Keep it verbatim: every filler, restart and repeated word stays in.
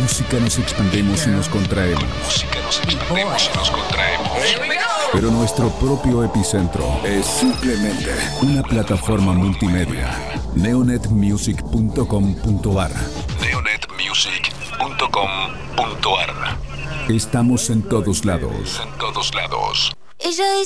música nos expandemos y nos contraemos. Música nos expandemos y nos contraemos. Pero nuestro propio epicentro es simplemente una plataforma multimedia. neonet music punto com punto ar. neonet music punto com punto ar. Estamos en todos lados. En todos lados. Ella es